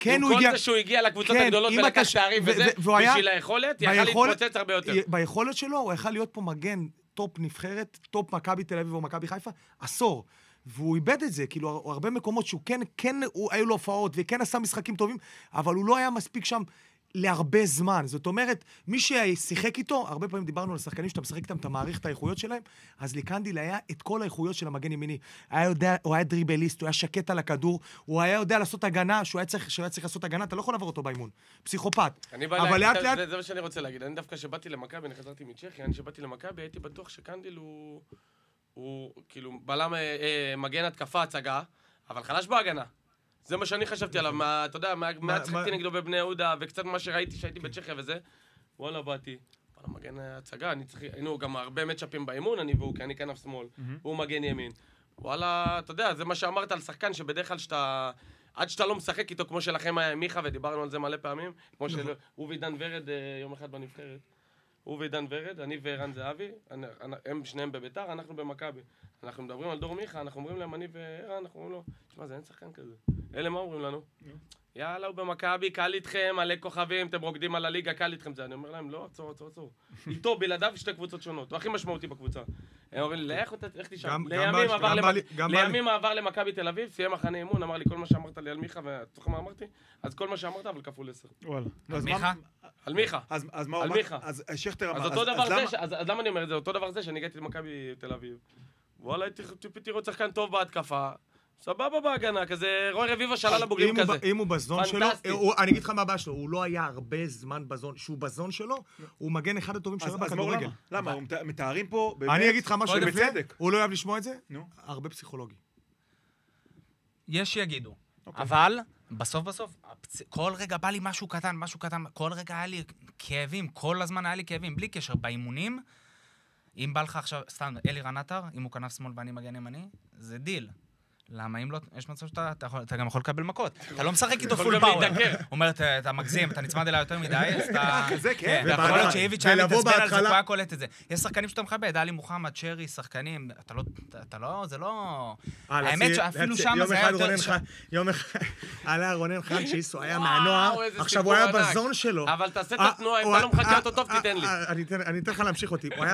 עם כל זה שהוא הגיע לקבוצות הגדולות ולקח שערים וזה, בשביל היכולת, יכל להתפוצץ הרבה יותר. ביכולת שלו, הוא יכל להיות פה מגן טופ נבחרת, טופ מכבי תל אביב או מכבי חיפה, עשור. והוא איבד את זה, כאילו, הרבה מקומות שהוא כן, היו לו הופעות, וכן עשה משחקים טובים, אבל הוא לא היה מספיק שם להרבה זמן. זאת אומרת, מי ששיחק איתו, הרבה פעמים דיברנו על שחקנים שאתה משחק איתם, אתה מעריך את האיכויות שלהם, אז לקנדיל היה את כל האיכויות של המגן ימיני. הוא היה דריבליסט, הוא היה שקט על הכדור, הוא היה יודע לעשות הגנה, שהוא היה צריך לעשות הגנה, אתה לא יכול לעבור אותו באימון. פסיכופת. אבל לאט, זה מה שאני רוצה להגיד. אני דווקא שבאתי למכבי, אני חזרתי מצ'כיה, אני שבאתי למכבי, הייתי בטוח שקנדיל הוא כאילו בלם מגן התקפה הצגה, אבל חלש בהגנה. זה מה שאני חשבתי עליו, אתה יודע, מה צחקתי נגדו בבני יהודה, וקצת מה שראיתי שהייתי בצ'כיה וזה, וואלה, באתי, וואלה, מגן הצגה, היינו גם הרבה מצ'אפים באימון, אני והוא, כי אני כנף שמאל, הוא מגן ימין. וואלה, אתה יודע, זה מה שאמרת על שחקן, שבדרך כלל עד שאתה לא משחק איתו, כמו שלכם היה עם מיכה, ודיברנו על זה מלא פעמים, כמו שהוא ועידן ורד יום אחד בנבחרת. הוא ועידן ורד, אני וערן זהבי, הם שניהם בביתר, אנחנו במכבי. אנחנו מדברים על דור מיכה, אנחנו אומרים להם, אני וערן, אנחנו אומרים לו, תשמע, זה אין שחקן כזה. אלה מה אומרים לנו? יאללה, הוא במכבי, קל איתכם, מלא כוכבים, אתם רוקדים על הליגה, קל איתכם זה. אני אומר להם, לא, עצור. איתו, בלעדיו, שתי קבוצות שונות. הוא הכי משמעותי בקבוצה. הם אומרים לי, לך תשם. לימים עבר למכבי תל אביב, סיים מחנה אימון, אמר לי כל מה שאמרת לי על מיכה, ותוך מה אמרתי? אז כל מה שאמרת, אבל כפול 10. על מיכה. אז מה הוא אמר? אז שכטר אמר. אז למה אני אומר את זה? אותו דבר זה שאני הגעתי למכבי תל אביב. וואלה, הייתי לראות שחקן טוב בהתקפה. סבבה בהגנה, כזה רוי רביבו שלל הבוגרים כזה. אם הוא בזון שלו, אני אגיד לך מה הבעיה שלו, הוא לא היה הרבה זמן בזון, שהוא בזון שלו, הוא מגן אחד הטובים שלו בכדורגל. למה? מתארים פה באמת... אני אגיד לך משהו לפני, בצדק. הוא לא אוהב לשמוע את זה? הרבה פסיכולוגי. יש שיגידו, אבל בסוף, כל רגע בא לי משהו קטן, כל רגע היה לי כאבים, כל הזמן היה לי כאבים, בלי קשר, באימונים, אם בא לך עכשיו, סתם, אלי רנטר, אם הוא כנף שמאל ואני מגן ימני, זה דיל. למה אם לא, יש מצב שאתה גם יכול לקבל מכות. אתה לא משחק איתו פול פאוור. הוא אומר, אתה מגזים, אתה נצמד אליה יותר מדי, אז אתה... זה כן. יכול להיות שאיביץ' היה מתעצבן על זה, הוא היה קולט את זה. יש שחקנים שאתה מכבד, עלי מוחמד, שרי, שחקנים, אתה לא, זה לא... האמת שאפילו שם זה היה יותר... יום אחד, עלה רונן חן שיסו היה מהנוער, עכשיו הוא היה בזון שלו. אבל תעשה את התנועה, אם אתה לא מחכה אותו טוב, תיתן לי. אני אתן לך להמשיך אותי. הוא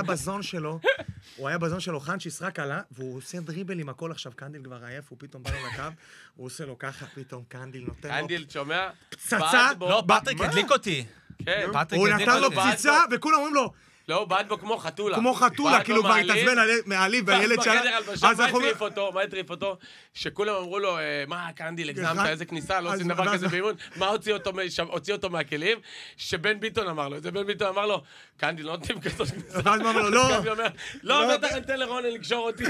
היה בזון שלו, חן שיסרק עלה, והוא עושה דריבל עם הכל עכשיו, קנדיל כבר עייף, הוא פתאום בא לו לקו, הוא עושה לו ככה, פתאום קנדיל נותן לו... קנדיל, שומע? פצצה! לא, פטריק הדליק אותי. כן. הוא נתן לו פציצה, וכולם אומרים לו... לא, הוא בעט בו כמו חתולה. כמו חתולה, כאילו כבר התעצבן מעליב, והילד שלה... מה הטריף אותו? שכולם אמרו לו, מה, קנדיל, הגזמת, איזה כניסה, לא עושים דבר כזה באימון. מה הוציא אותו מהכלים? שבן ביטון אמר לו. בן ביטון אמר לו, קנדיל, לא נותנים כזאת כניסה. ואז מה אמר לו, לא. לא, בטח ניתן לרונן לקשור אותי.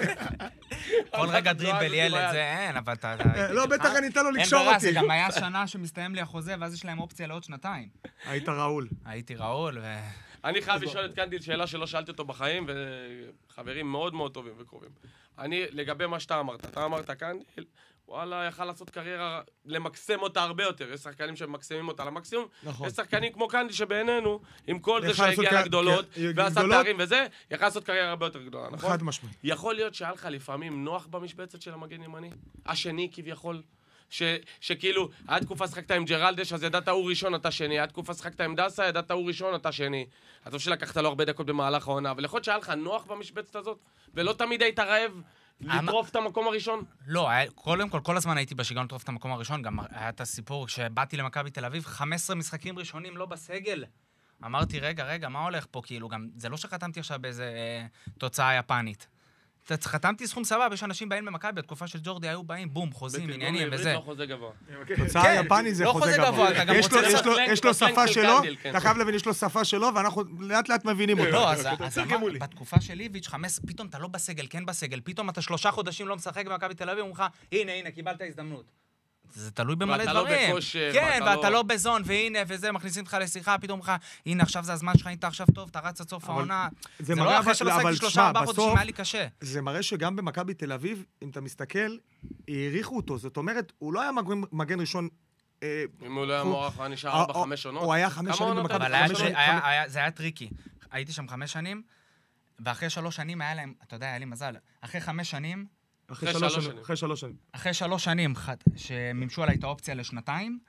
כל רגע דריבל ילד, זה אין, אבל אתה... לא, בטח אני אתן לו לקשור אותי. אין ברע, זה גם היה שנה שמסתיים לי החוזה, ואז יש להם אופציה לעוד שנתיים. הייתי ראול, אני חייב לשאול את קנדיל שאלה שלא שאלתי אותו בחיים, וחברים מאוד מאוד טובים וקרובים. אני, לגבי מה שאתה אמרת, קנדיל, וואלה, יכל לעשות קריירה, למקסם אותה הרבה יותר. יש שחקנים שמקסמים אותה למקסימום. יש שחקנים כמו קנדיל שבעינינו, עם כל זה שהגיע לגדולות, ועשה תארים וזה, יכל לעשות קריירה הרבה יותר גדולה, נכון? חד משמעית. יכול להיות שהיה לך לפעמים נוח במשבצת של המגן ימני? השני כביכול? שכאילו, היה תקופה שחקת עם ג'רלדש, אז ידעת הוא ראשון, אתה שני. היה תקופה שחקת עם דסה, ידעת הוא ראשון, אתה שני. אז טוב שלקחת לו הרבה דקות במהלך העונה, אבל יכול להיות שהיה לך נוח במשבצת הזאת, ולא תמיד היית רעב לטרוף את המקום הראשון? לא, קודם כל הזמן הייתי בשיגעון לטרוף את המקום הראשון, גם היה את הסיפור, כשבאתי למכבי תל אביב, 15 משחקים ראשונים לא בסגל. אמרתי, רגע, מה הולך פה? כאילו, גם, זה לא שחתמתי עכשיו באיזה תוצאה יפנית. חתמתי סכום סבבה, יש אנשים באים במכבי, בתקופה של ג'ורדי היו באים, בום, חוזים, עניינים וזה. לא חוזה גבוה. תוצאה יפנית זה חוזה גבוה. יש לו שפה שלו, אתה חייב להבין, יש לו שפה שלו, ואנחנו לאט לאט מבינים אותו. לא, אז בתקופה של איביץ', פתאום אתה לא בסגל, כן בסגל, פתאום אתה 3 חודשים לא משחק במכבי תל אביב, אומרים לך, הנה, קיבלת הזדמנות. זה תלוי במלא דברים. כן, ואתה לא בזון, והנה, וזה, מכניסים אותך לשיחה, פתאום לך, הנה, עכשיו זה הזמן שלך, אתה עכשיו טוב, אתה רץ עד סוף העונה. זה לא אחרי שלא עסקתי 3-4 חודשים, היה לי קשה. זה מראה שגם במכבי תל אביב, אם אתה מסתכל, העריכו אותו. זאת אומרת, הוא לא היה מגן ראשון... אם הוא לא היה מוערך, הוא היה נשאר 4-5 עונות. הוא היה 5 שנים במכבי. זה היה טריקי. הייתי שם 5 שנים, ואחרי 3 שנים היה להם, אתה יודע, היה לי מזל. אחרי 5 שנים, אחרי 3 שנים. אחרי 3 שנים, שמימשו עליי את האופציה לשנתיים,